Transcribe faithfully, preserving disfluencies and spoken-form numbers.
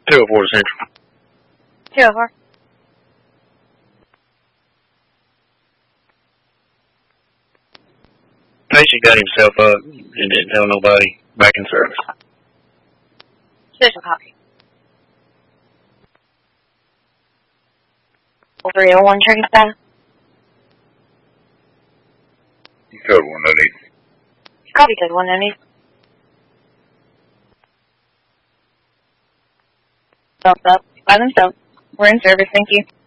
two oh four Central. two oh four. Patient got himself up and didn't tell nobody. Back in service. Special copy. three oh one tracking status. Code one oh eight. Copy code one oh eight. Thumbs up. By themselves. We're in service, thank you.